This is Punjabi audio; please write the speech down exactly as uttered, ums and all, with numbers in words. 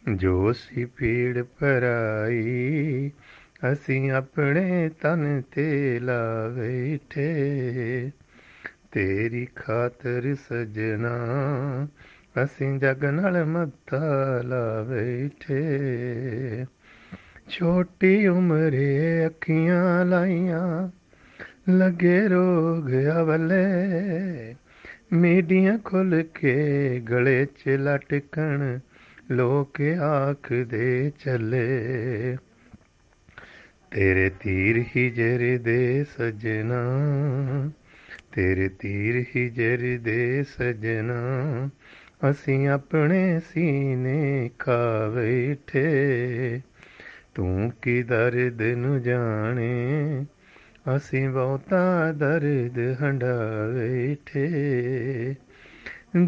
ਜੋ ਸੀ ਪੀੜ ਪਰਾਈ ਅਸੀਂ ਆਪਣੇ ਤਨ ਤੇ ਲਾ ਬੈਠੇ। ਤੇਰੀ ਖਾਤਰ ਸਜਣਾ ਅਸੀਂ ਜਗ ਨਾਲ ਮੱਥਾ ਲਾ ਬੈਠੇ। ਛੋਟੀ ਉਮਰੇ ਅੱਖੀਆਂ ਲਾਈਆਂ ਲੱਗੇ ਰੋਗ ਅਵਲੇ। ਮੀਡੀਆਂ ਖੁੱਲ ਕੇ ਗਲੇ 'ਚ ਲਟਕਣ ਲੋਕ ਆਖਦੇ ਚੱਲੇ। ਤੇਰੇ ਤੀਰ ਹਿਜਰ ਦੇ ਸਜਣਾ, ਤੇਰੇ ਤੀਰ ਹਿਜਰ ਦੇ ਸਜਣਾ ਅਸੀਂ ਆਪਣੇ ਸੀਨੇ ਖਾ ਬੈਠੇ। ਤੂੰ ਕੀ ਦਰਦ ਨੂੰ ਜਾਣੇ ਅਸੀਂ ਬਹੁਤਾ ਦਰਦ ਹੰਢਾ ਬੈਠੇ।